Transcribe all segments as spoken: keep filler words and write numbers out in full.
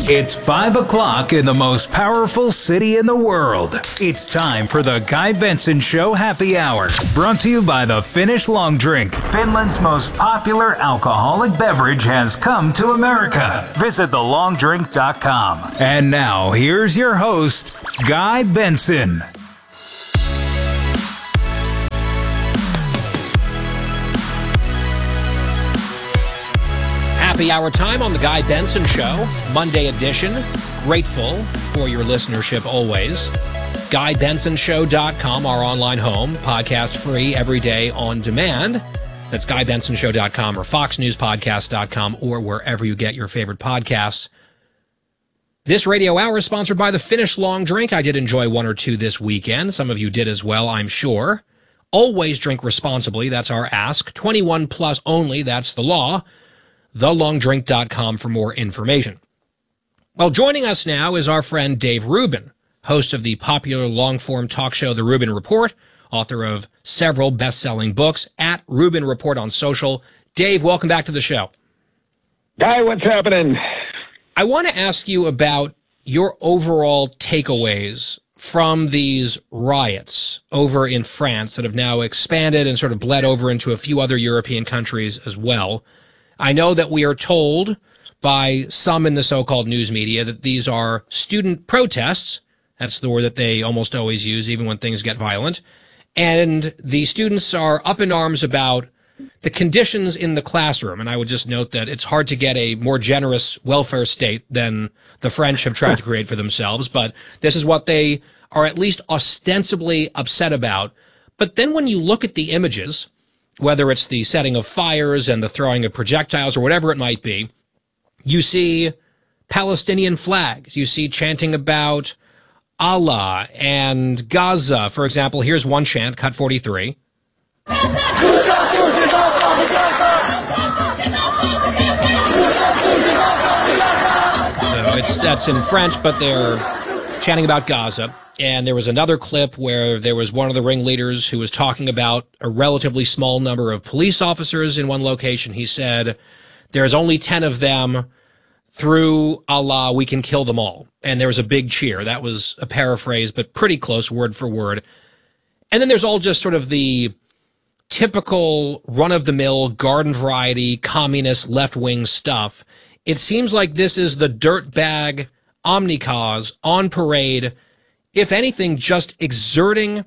It's five o'clock in the most powerful city in the world. It's time for the Guy Benson Show Happy Hour, brought to you by the Finnish Long Drink. Finland's most popular alcoholic beverage has come to America. Visit the long drink dot com. And now, here's your host, Guy Benson. Happy hour time on the Guy Benson Show, Monday edition. Grateful for your listenership always. Guy Benson Show dot com, our online home, podcast free every day on demand. That's Guy Benson Show dot com or Fox News Podcast dot com or wherever you get your favorite podcasts. This radio hour is sponsored by the Finnish Long Drink. I did enjoy one or two this weekend. Some of you did as well, I'm sure. Always drink responsibly. That's our ask. twenty-one plus only. That's the law. the long drink dot com for more information. Well, joining us now is our friend Dave Rubin, host of the popular long-form talk show The Rubin Report, author of several best-selling books, at Rubin Report on social. Dave, welcome back to the show. Guy, what's happening? I want to ask you about your overall takeaways from these riots over in France that have now expanded and sort of bled over into a few other European countries as well. I know that we are told by some in the so-called news media that these are student protests. That's the word that they almost always use, even when things get violent. And the students are up in arms about the conditions in the classroom. And I would just note that it's hard to get a more generous welfare state than the French have tried to create for themselves. But this is what they are at least ostensibly upset about. But then when you look at the images, whether it's the setting of fires and the throwing of projectiles or whatever it might be, you see Palestinian flags. You see chanting about Allah and Gaza. For example, here's one chant, cut forty-three. No, it's, that's in French, but they're chanting about Gaza. And there was another clip where there was one of the ringleaders who was talking about a relatively small number of police officers in one location. He said, there's only ten of them. Through Allah, we can kill them all. And there was a big cheer. That was a paraphrase, but pretty close word for word. And then there's all just sort of the typical run-of-the-mill, garden variety, communist, left-wing stuff. It seems like this is the dirtbag omnicause on parade, if anything, just exerting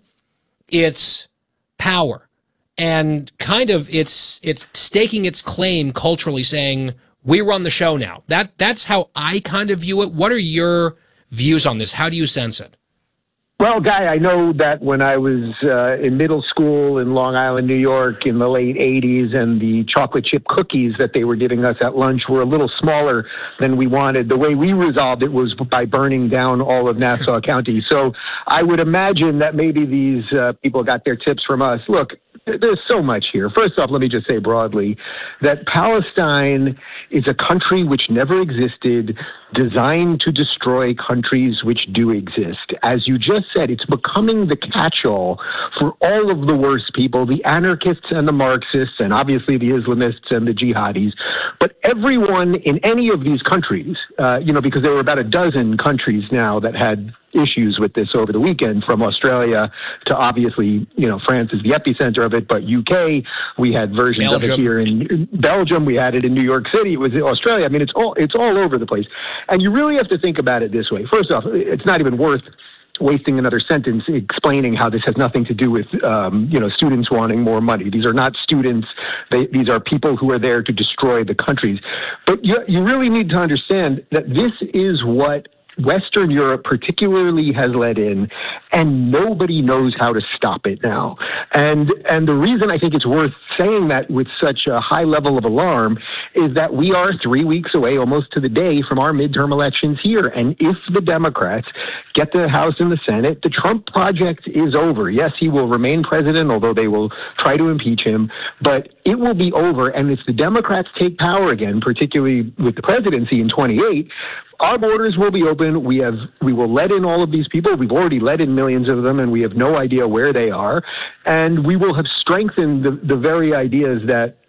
its power and kind of it's it's staking its claim culturally, saying, we run the show now. That That's how I kind of view it. What are your views on this? How do you sense it? Well, Guy, I know that when I was uh, in middle school in Long Island, New York in the late eighties, and the chocolate chip cookies that they were giving us at lunch were a little smaller than we wanted, the way we resolved it was by burning down all of Nassau County. So I would imagine that maybe these uh, people got their tips from us. Look, there's so much here. First off, let me just say broadly that Palestine is a country which never existed, designed to destroy countries which do exist. As you just said, it's becoming the catch-all for all of the worst people, the anarchists and the Marxists, and obviously the Islamists and the jihadis. But everyone in any of these countries, uh, you know, because there were about a dozen countries now that had issues with this over the weekend, from Australia to obviously, you know, France is the epicenter of it, but U K, we had versions Belgium. of it here in Belgium, we had it in New York City, it was in Australia. I mean, it's all, it's all over the place. And you really have to think about it this way. First off, it's not even worth wasting another sentence explaining how this has nothing to do with, um, you know, students wanting more money. These are not students. They, these are people who are there to destroy the countries. But you, you really need to understand that this is what Western Europe particularly has led in, and nobody knows how to stop it now. And and the reason I think it's worth saying that with such a high level of alarm is that we are three weeks away, almost to the day, from our midterm elections here. And if the Democrats get the House and the Senate, the Trump project is over. Yes, he will remain president, although they will try to impeach him, but it will be over. And if the Democrats take power again, particularly with the presidency in twenty-eight, our borders will be open. We have, we will let in all of these people. We've already let in millions of them, and we have no idea where they are. And we will have strengthened the, the very ideas that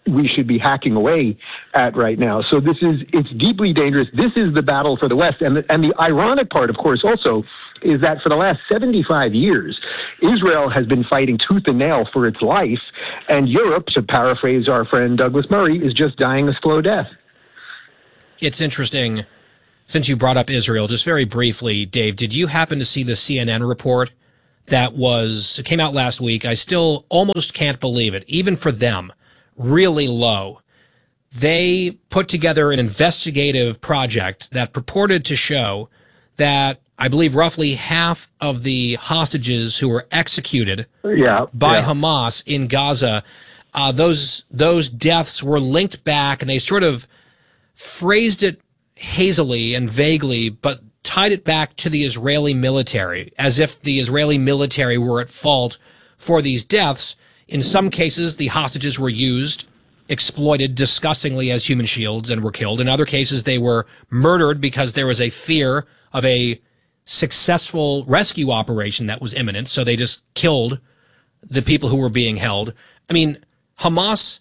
we should be hacking away at right now. So this is, it's deeply dangerous. This is the battle for the West. And the, and the ironic part, of course, also is that for the last seventy-five years, Israel has been fighting tooth and nail for its life, and Europe, to paraphrase our friend Douglas Murray, is just dying a slow death. It's interesting, since you brought up Israel, just very briefly, Dave, did you happen to see the C N N report that was, it came out last week? I still almost can't believe it, even for them, really low. They put together an investigative project that purported to show that I believe roughly half of the hostages who were executed yeah, by yeah. Hamas in Gaza, uh, those those deaths were linked back, and they sort of phrased it hazily and vaguely, but tied it back to the Israeli military, as if the Israeli military were at fault for these deaths. In some cases, the hostages were used, exploited disgustingly as human shields, and were killed. In other cases, they were murdered because there was a fear of a successful rescue operation that was imminent, so they just killed the people who were being held. I mean, Hamas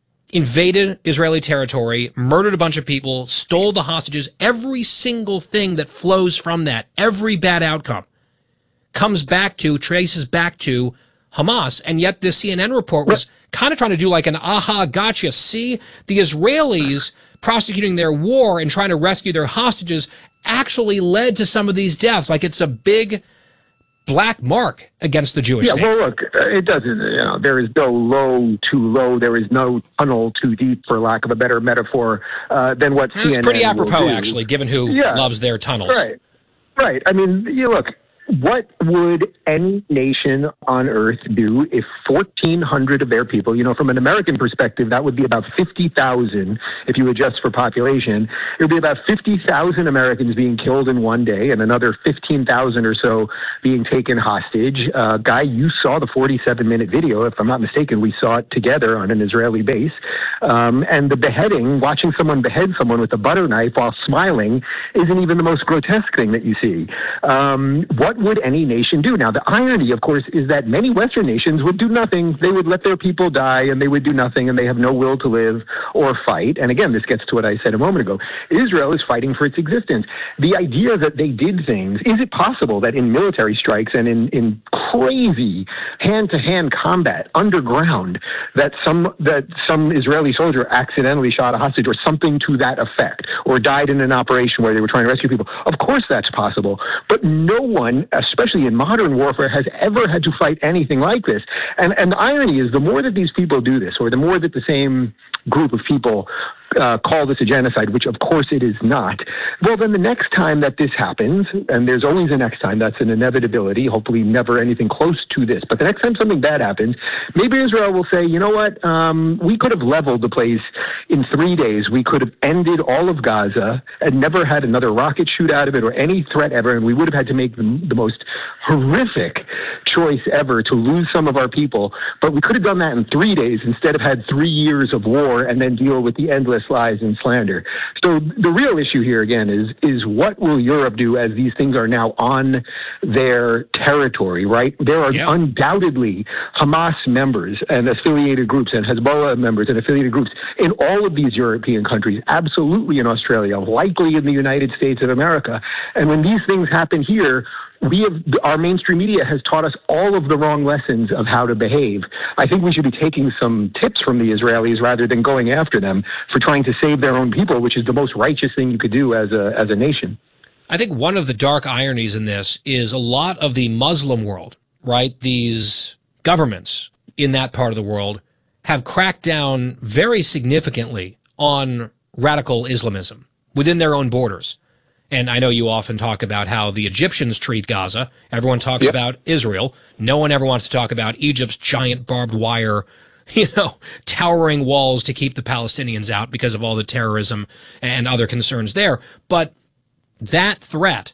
invaded Israeli territory, murdered a bunch of people, stole the hostages. Every single thing that flows from that, every bad outcome, comes back to, traces back to Hamas. And yet this C N N report was kind of trying to do like an aha, gotcha. See, the Israelis prosecuting their war and trying to rescue their hostages actually led to some of these deaths. Like it's a big black mark against the Jewish yeah, state. Well, look, it doesn't, you know, there is no low too low. There is no tunnel too deep, for lack of a better metaphor, uh, than what It's C N N pretty apropos, will do. actually, given who yeah. loves their tunnels. Right. Right. I mean, you look, what would any nation on earth do if fourteen hundred of their people, you know, from an American perspective, that would be about fifty thousand if you adjust for population. It would be about fifty thousand Americans being killed in one day and another fifteen thousand or so being taken hostage. Uh, Guy, you saw the forty-seven minute video. If I'm not mistaken, we saw it together on an Israeli base. Um, and the beheading, watching someone behead someone with a butter knife while smiling isn't even the most grotesque thing that you see. Um, what would any nation do? Now, the irony, of course, is that many Western nations would do nothing. They would let their people die, and they would do nothing, and they have no will to live or fight. And again, this gets to what I said a moment ago. Israel is fighting for its existence. The idea that they did things, is it possible that in military strikes and in, in crazy hand-to-hand combat underground, that some that some Israeli soldier accidentally shot a hostage or something to that effect, or died in an operation where they were trying to rescue people? Of course that's possible. But no one, especially in modern warfare, has ever had to fight anything like this. And, and the irony is, the more that these people do this, or the more that the same group of people uh, call this a genocide, which of course it is not, well, then the next time that this happens, and there's always a next time, that's an inevitability, hopefully never anything close to this, but the next time something bad happens, maybe Israel will say, you know what, um, we could have leveled the place in three days. We could have ended all of Gaza and never had another rocket shoot out of it or any threat ever, and we would have had to make the, the most horrific choice ever to lose some of our people, but we could have done that in three days instead of had three years of war and then deal with the endless lies and slander. So the real issue here, again, is is what will Europe do as these things are now on their territory, right? There are yeah. undoubtedly Hamas members and affiliated groups and Hezbollah members and affiliated groups in all of these European countries, absolutely in Australia, likely in the United States of America. And when these things happen here, we have, our mainstream media has taught us all of the wrong lessons of how to behave. I think we should be taking some tips from the Israelis rather than going after them for trying to save their own people, which is the most righteous thing you could do as a as a nation. I think one of the dark ironies in this is a lot of the Muslim world, right? These governments in that part of the world have cracked down very significantly on radical Islamism within their own borders. And I know you often talk about how the Egyptians treat Gaza. Everyone talks yep. about Israel. No one ever wants to talk about Egypt's giant barbed wire, you know, towering walls to keep the Palestinians out because of all the terrorism and other concerns there. But that threat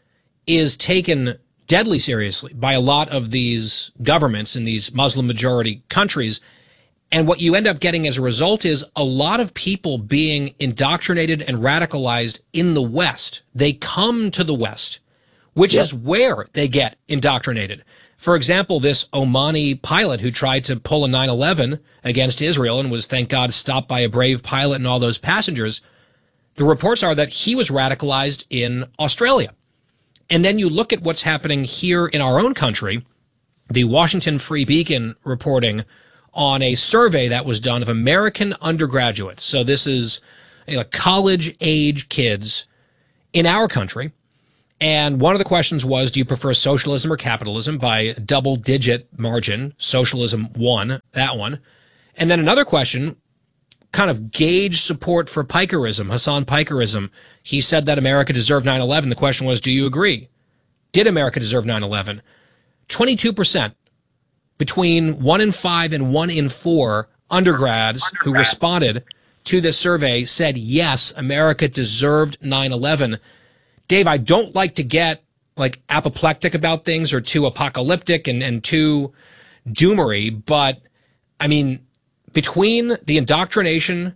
is taken deadly seriously by a lot of these governments in these Muslim majority countries. And what you end up getting as a result is a lot of people being indoctrinated and radicalized in the West. They come to the West, which yep. is where they get indoctrinated. For example, this Omani pilot who tried to pull a nine eleven against Israel and was, thank God, stopped by a brave pilot and all those passengers, the reports are that he was radicalized in Australia. And then you look at what's happening here in our own country, the Washington Free Beacon reporting on a survey that was done of American undergraduates. So this is you know, college-age kids in our country. And one of the questions was, do you prefer socialism or capitalism? By double-digit margin, socialism won, that one. And then another question, kind of gauge support for Pikerism, Hassan Pikerism. He said that America deserved nine eleven. The question was, do you agree? Did America deserve nine eleven? twenty-two percent between one in five and one in four undergrads who responded to this survey said, yes, America deserved nine eleven. Dave, I don't like to get like apoplectic about things or too apocalyptic and, and too doomery, but I mean, between the indoctrination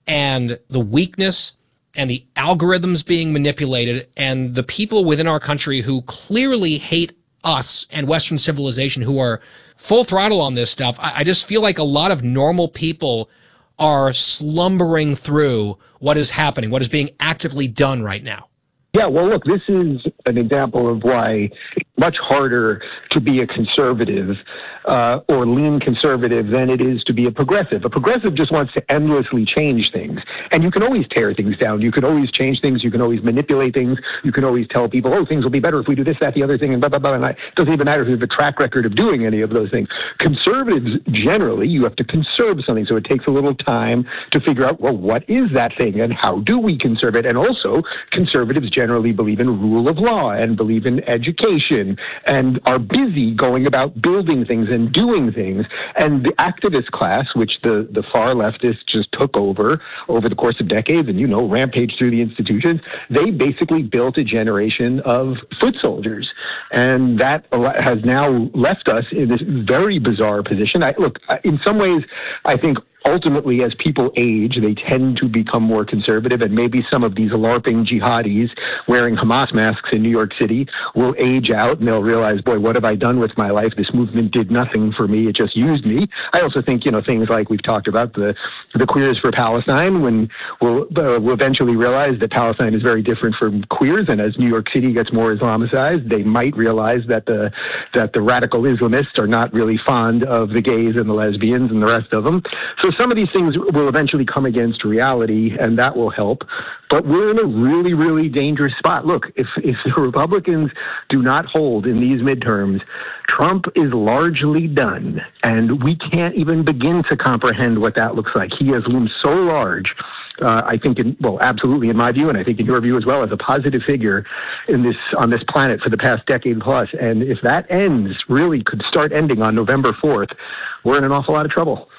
and the weakness and the algorithms being manipulated and the people within our country who clearly hate us and Western civilization, who are full throttle on this stuff, I, I just feel like a lot of normal people are slumbering through what is happening, what is being actively done right now. Yeah, well, look, this is an example of why it's much harder to be a conservative uh, or lean conservative than it is to be a progressive. A progressive just wants to endlessly change things. And you can always tear things down. You can always change things. You can always manipulate things. You can always tell people, oh, things will be better if we do this, that, the other thing, and blah, blah, blah. And it doesn't even matter if you have a track record of doing any of those things. Conservatives, generally, you have to conserve something. So it takes a little time to figure out, well, what is that thing and how do we conserve it? And also, conservatives generally believe in rule of law and believe in education and are busy going about building things and doing things. And the activist class, which the, the far leftists just took over over the course of decades and, you know, rampaged through the institutions, they basically built a generation of foot soldiers. And that has now left us in this very bizarre position. I, look, in some ways, I think ultimately, as people age, they tend to become more conservative, and maybe some of these LARPing jihadis wearing Hamas masks in New York City will age out, and they'll realize, boy, what have I done with my life? This movement did nothing for me. It just used me. I also think, you know, things like we've talked about, the the queers for Palestine, when we'll, uh, we'll eventually realize that Palestine is very different from queers, and as New York City gets more Islamicized, they might realize that the that the radical Islamists are not really fond of the gays and the lesbians and the rest of them. So some of these things will eventually come against reality, and that will help. But we're in a really, really dangerous spot. Look, if, if the Republicans do not hold in these midterms, Trump is largely done, and we can't even begin to comprehend what that looks like. He has loomed so large, uh, I think, in, well, absolutely in my view, and I think in your view as well, as a positive figure in this on this planet for the past decade plus. And if that ends, really could start ending on November fourth, we're in an awful lot of trouble.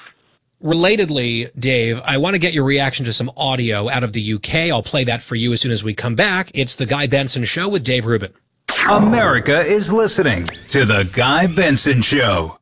Relatedly, Dave, I want to get your reaction to some audio out of the U K. I'll play that for you as soon as we come back. It's The Guy Benson Show with Dave Rubin. America is listening to The Guy Benson Show.